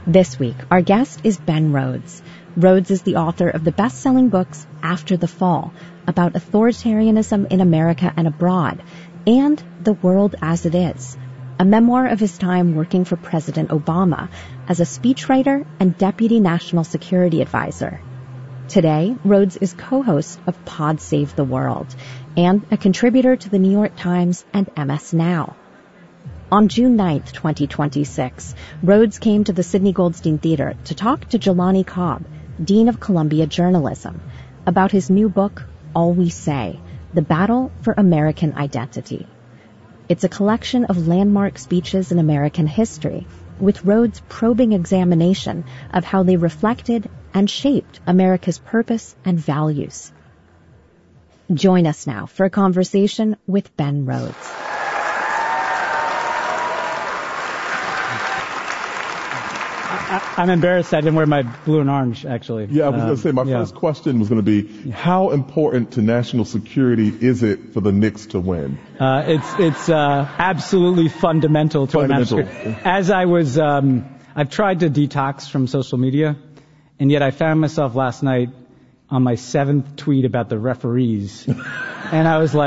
This week, our guest is Ben Rhodes. Rhodes is the author of the best-selling books After the Fall, about authoritarianism in America and abroad, and The World as It Is, a memoir of his time working for President Obama as a speechwriter and deputy national security advisor. Today, Rhodes is co-host of Pod Save the World and a contributor to the New York Times and MS Now. On June 9th, 2026, Rhodes came to the Sidney Goldstein Theater to talk to Jelani Cobb, Dean of Columbia Journalism, about his new book, All We Say, The Battle for American Identity. It's a collection of landmark speeches in American history, with Rhodes' probing examination of how they reflected and shaped America's purpose and values. Join us now for a conversation with Ben Rhodes. I'm embarrassed I didn't wear my blue and orange, actually. Yeah, I was going to say, my first question was going to be, how important to national security is it for the Knicks to win? It's absolutely fundamental to national security. As I was, I've tried to detox from social media, and yet I found myself last night on my 7th tweet about the referees. And I was like,